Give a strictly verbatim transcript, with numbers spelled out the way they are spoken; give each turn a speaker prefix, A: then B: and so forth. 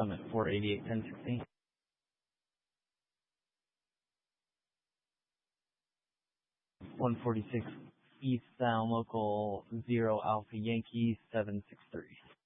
A: Summit four eighty-eight ten sixty. one forty-six eastbound local zero Alpha Yankee seven six three.